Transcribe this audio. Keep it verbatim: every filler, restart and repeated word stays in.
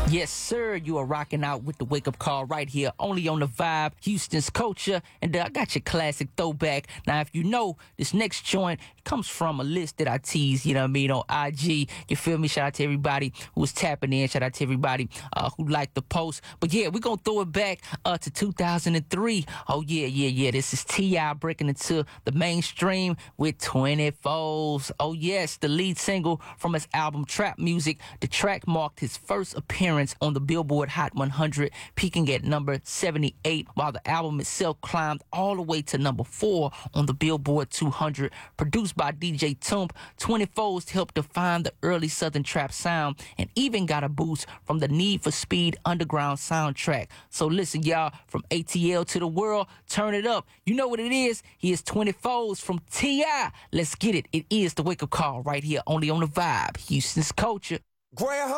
Yes, sir. You are rocking out with the wake up call right here, only on the Vibe, Houston's culture. And uh, I got your classic throwback. Now, if you know, this next joint comes from a list that I teased, you know what I mean, on I G. You feel me? Shout out to everybody who was tapping in. Shout out to everybody uh, who liked the post. But yeah, we're going to throw it back uh, to two thousand three. Oh, yeah, yeah, yeah. This is T I breaking into the mainstream with twenty-fours. Oh, yes, the lead single from his album Trap Music. The track marked his first appearance on the Billboard Hot one hundred, peaking at number seventy-eight, while the album itself climbed all the way to number four on the Billboard two hundred. Produced by D J Toomp, twenty-fours helped define the early Southern trap sound and even got a boost from the Need for Speed Underground soundtrack. So listen, y'all, from A T L to the world, turn it up. You know what it is. He is twenty-fours from T I. Let's get it. It is the wake-up call right here, only on the Vibe, Houston's culture. Grab her